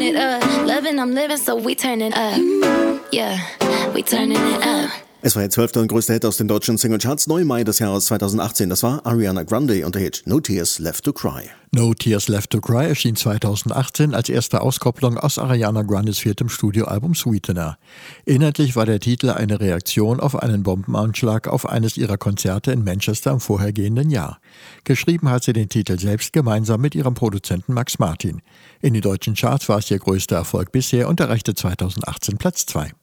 it up. Loving, I'm living, so we turn it up. Yeah, we turning it up. Es war ihr 12. und größter Hit aus den deutschen Singlecharts, 9. Mai des Jahres 2018. Das war Ariana Grande und der Hit No Tears Left to Cry. No Tears Left to Cry erschien 2018 als erste Auskopplung aus Ariana Grandes 4. Studioalbum Sweetener. Inhaltlich war der Titel eine Reaktion auf einen Bombenanschlag auf eines ihrer Konzerte in Manchester im vorhergehenden Jahr. Geschrieben hat sie den Titel selbst gemeinsam mit ihrem Produzenten Max Martin. In den deutschen Charts war es ihr größter Erfolg bisher und erreichte 2018 Platz 2.